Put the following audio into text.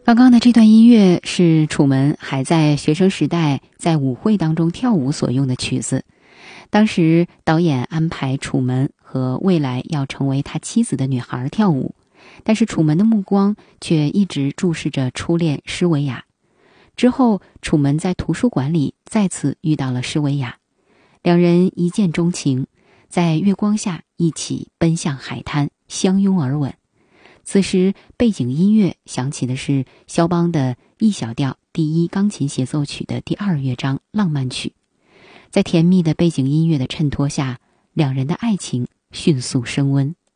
刚刚的这段音乐是楚门还在学生时代在舞会当中跳舞所用的曲子。当时导演安排楚门和未来要成为他妻子的女孩跳舞，但是楚门的目光却一直注视着初恋施维雅。之后楚门在图书馆里再次遇到了施维雅，两人一见钟情，在月光下一起奔向海滩，相拥而吻。此时背景音乐响起的是肖邦的 E 小调第一钢琴协奏曲的第2乐章浪漫曲。在甜蜜的背景音乐的衬托下，两人的爱情迅速升温。